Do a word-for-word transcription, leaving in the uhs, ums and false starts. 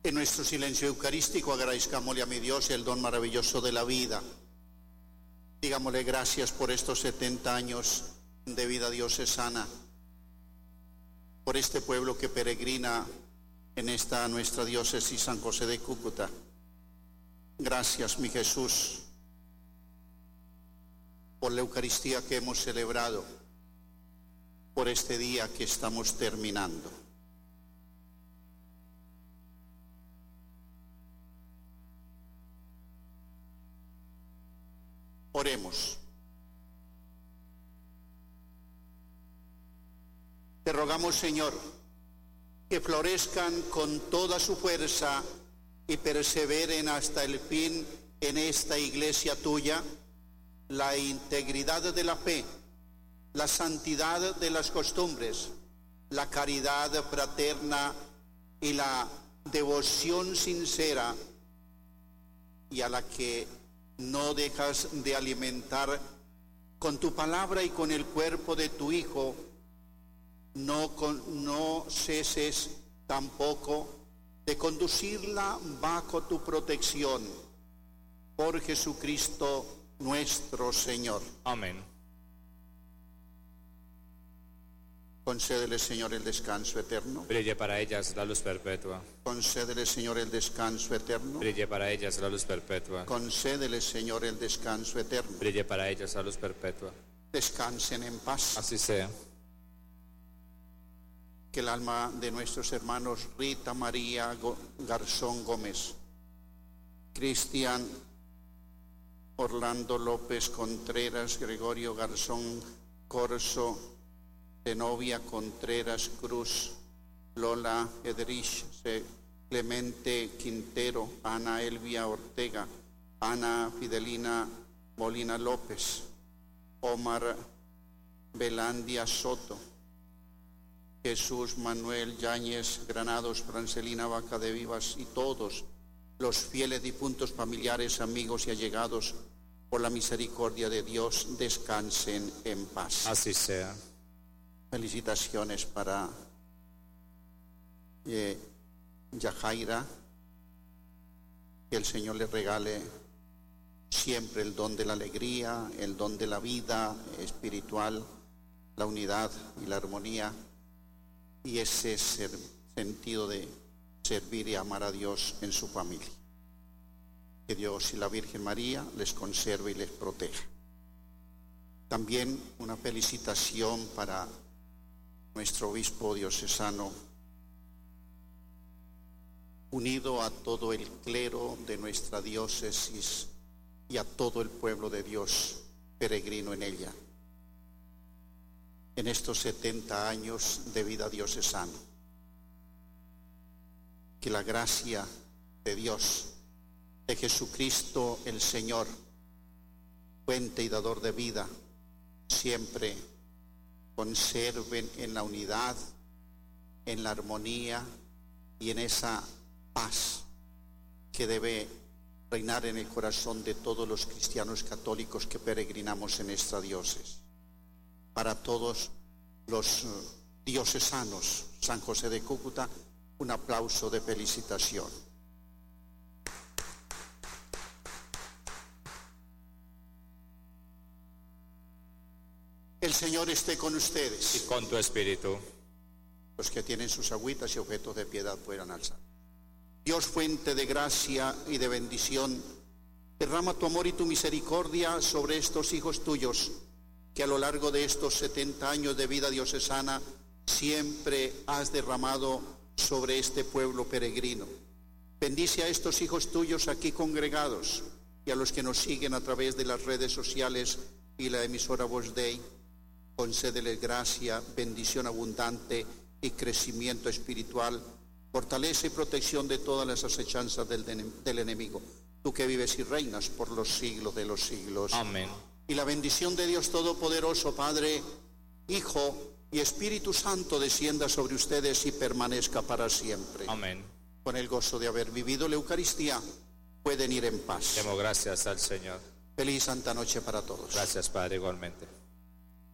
En nuestro silencio eucarístico agradezcámosle a mi Dios el don maravilloso de la vida. Digámosle gracias por estos setenta años de vida diocesana, por este pueblo que peregrina en esta nuestra diócesis San José de Cúcuta. Gracias, mi Jesús, por la Eucaristía que hemos celebrado, por este día que estamos terminando. Oremos. Te rogamos, Señor, que florezcan con toda su fuerza y perseveren hasta el fin en esta iglesia tuya la integridad de la fe, la santidad de las costumbres, la caridad fraterna y la devoción sincera, y a la que no dejas de alimentar con tu palabra y con el cuerpo de tu Hijo. No, con, no ceses tampoco de conducirla bajo tu protección. Por Jesucristo nuestro Señor. Amén. Concédele, Señor, el descanso eterno. Brille para ellas la luz perpetua. Concédele, Señor, el descanso eterno. Brille para ellas la luz perpetua. Concédele, Señor, el descanso eterno. Brille para ellas la luz perpetua. Descansen en paz. Así sea. Que el alma de nuestros hermanos Rita María Garzón Gómez, Cristian Orlando López Contreras, Gregorio Garzón Corso, Zenobia Contreras Cruz, Lola Edrich, Clemente Quintero, Ana Elvia Ortega, Ana Fidelina Molina López, Omar Belandia Soto, Jesús Manuel Yáñez Granados, Francelina Vaca de Vivas y todos los fieles difuntos, familiares, amigos y allegados, por la misericordia de Dios, descansen en paz. Así sea. Felicitaciones para eh, Yajaira, que el Señor le regale siempre el don de la alegría, el don de la vida espiritual, la unidad y la armonía, y ese ser, sentido de servir y amar a Dios en su familia. Que Dios y la Virgen María les conserve y les proteja. También una felicitación para nuestro obispo diocesano, unido a todo el clero de nuestra diócesis y a todo el pueblo de Dios peregrino en ella, en estos setenta años de vida diocesana. Que la gracia de Dios, de Jesucristo el Señor, fuente y dador de vida, siempre conserven en la unidad, en la armonía y en esa paz que debe reinar en el corazón de todos los cristianos católicos que peregrinamos en esta diócesis. Para todos los diocesanos San José de Cúcuta, un aplauso de felicitación. El Señor esté con ustedes. Y con tu espíritu. Los que tienen sus agüitas y objetos de piedad puedan alzar. Dios, fuente de gracia y de bendición, derrama tu amor y tu misericordia sobre estos hijos tuyos, que a lo largo de estos setenta años de vida diocesana siempre has derramado sobre este pueblo peregrino. Bendice a estos hijos tuyos aquí congregados y a los que nos siguen a través de las redes sociales y la emisora Voz Dei. Concédeles gracia, bendición abundante y crecimiento espiritual, fortaleza y protección de todas las acechanzas del, del enemigo. Tú que vives y reinas por los siglos de los siglos. Amén. Y la bendición de Dios Todopoderoso, Padre, Hijo y Espíritu Santo, descienda sobre ustedes y permanezca para siempre. Amén. Con el gozo de haber vivido la Eucaristía, pueden ir en paz. Demos gracias al Señor. Feliz Santa Noche para todos. Gracias, Padre, igualmente.